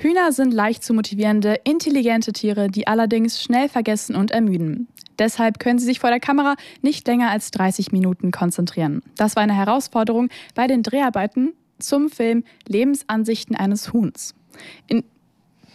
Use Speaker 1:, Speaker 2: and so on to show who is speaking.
Speaker 1: Hühner sind leicht zu motivierende, intelligente Tiere, die allerdings schnell vergessen und ermüden. Deshalb können sie sich vor der Kamera nicht länger als 30 Minuten konzentrieren. Das war eine Herausforderung bei den Dreharbeiten zum Film Lebensansichten eines Huhns.